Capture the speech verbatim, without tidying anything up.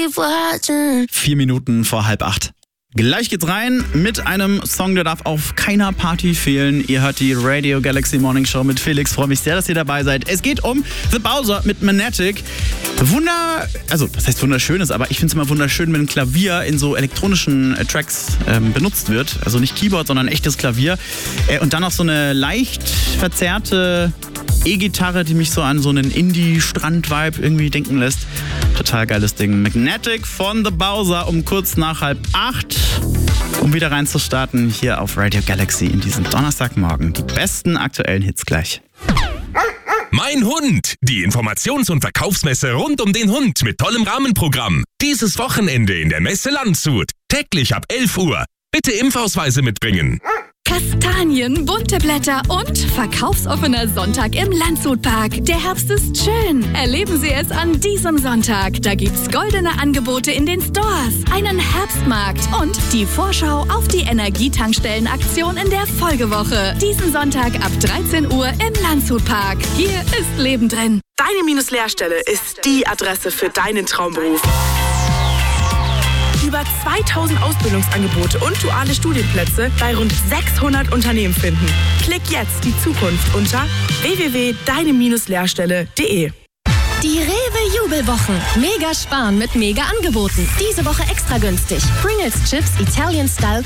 keep watching. Vier Minuten vor halb acht. Gleich geht's rein mit einem Song, der darf auf keiner Party fehlen. Ihr hört die Radio Galaxy Morning Show mit Felix. Freue mich sehr, dass ihr dabei seid. Es geht um The Bowser mit Magnetic. Wunder, also was heißt wunderschönes, aber ich finde es immer wunderschön, wenn ein Klavier in so elektronischen äh, Tracks ähm, benutzt wird. Also nicht Keyboard, sondern echtes Klavier. Äh, und dann noch so eine leicht verzerrte E-Gitarre, die mich so an so einen Indie-Strand-Vibe irgendwie denken lässt. Total geiles Ding. Magnetic von The Bowser um kurz nach halb acht. Um wieder reinzustarten hier auf Radio Galaxy in diesem Donnerstagmorgen. Die besten aktuellen Hits gleich. Mein Hund! Die Informations- und Verkaufsmesse rund um den Hund mit tollem Rahmenprogramm. Dieses Wochenende in der Messe Landshut. Täglich ab elf Uhr. Bitte Impfausweise mitbringen. Kastanien, bunte Blätter und verkaufsoffener Sonntag im Landshutpark. Der Herbst ist schön. Erleben Sie es an diesem Sonntag. Da gibt's goldene Angebote in den Stores, einen Herbstmarkt und die Vorschau auf die Energietankstellenaktion in der Folgewoche. Diesen Sonntag ab dreizehn Uhr im Landshutpark. Hier ist Leben drin. Deine-Lehrstelle ist die Adresse für deinen Traumberuf. Über zweitausend Ausbildungsangebote und duale Studienplätze bei rund sechshundert Unternehmen finden. Klick jetzt die Zukunft unter w w w punkt deine Lehrstelle punkt de. Die Rewe Jubelwochen. Mega sparen mit mega Angeboten. Diese Woche extra günstig. Pringles Chips Italian Style